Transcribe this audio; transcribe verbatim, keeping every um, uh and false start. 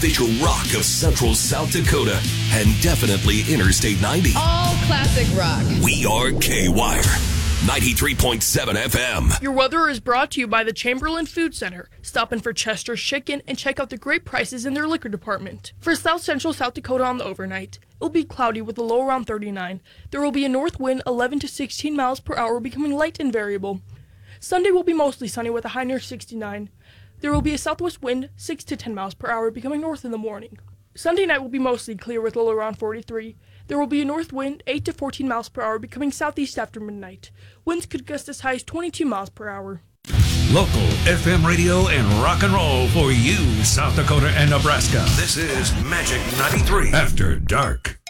Visual rock of central South Dakota and definitely Interstate ninety. All classic rock. We are K-Wire, ninety-three point seven F M. Your weather is brought to you by the Chamberlain Food Center. Stop in for Chester's Chicken and check out the great prices in their liquor department. For South Central South Dakota on the overnight, it will be cloudy with a low around thirty-nine. There will be a north wind eleven to sixteen miles per hour, becoming light and variable. Sunday will be mostly sunny with a high near sixty-nine. There will be a southwest wind six to ten miles per hour, becoming north in the morning. Sunday night will be mostly clear with a low around forty-three. There will be a north wind eight to fourteen miles per hour, becoming southeast after midnight. Winds could gust as high as twenty-two miles per hour. Local F M radio and rock and roll for you, South Dakota and Nebraska. This is Magic ninety-three After Dark.